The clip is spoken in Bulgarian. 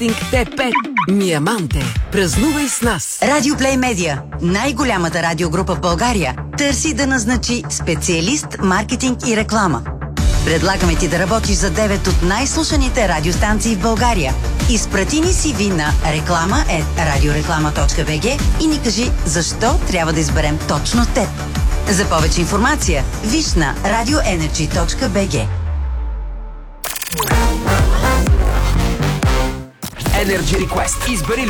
Те5. Миаманте. Празнувай с нас. Радио Плей Медиа, най-голямата радиогрупа в България, търси да назначи специалист, маркетинг и реклама. Предлагаме ти да работиш за 9 от най-слушаните радиостанции в България. Изпрати ни CV на reklama@radioreklama.bg и ни кажи защо трябва да изберем точно теб. За повече информация виж на radioenergy.bg. Energy Request. Избери